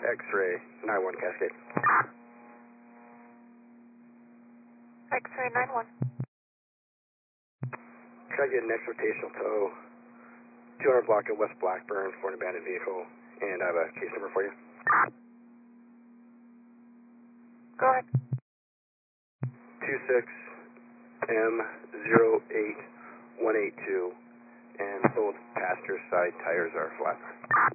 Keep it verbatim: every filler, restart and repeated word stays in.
X-ray nine one Cascade. X-ray nine one. Can I get an next rotational tow, two hundred block of West Blackburn for an abandoned vehicle, and I have a case number for you. Go ahead. two six M zero eight one eight two, and both passenger side tires are flat.